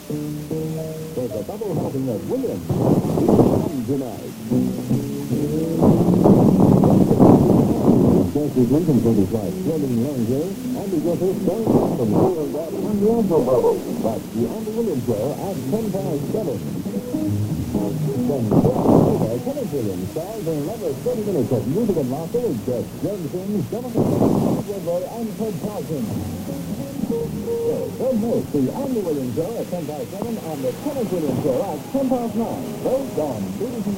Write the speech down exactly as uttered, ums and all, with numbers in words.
There's a double helping of Williams. He's on tonight. Jesse Lincoln for his wife, Fleming Langer, Andy Griffith, Don Thompson, Howard Watt, and the Angel Bubble. That's the Andy Williams Show at ten past seven. Then, over, Kenneth Williams stars in another thirty minutes of music and laughter with guests James Sims, Jonathan Woodward, and Ted Parsons. So, don't miss the Andy Williams Show at ten past seven and the Kenneth Williams Show at ten past nine. Both on B B C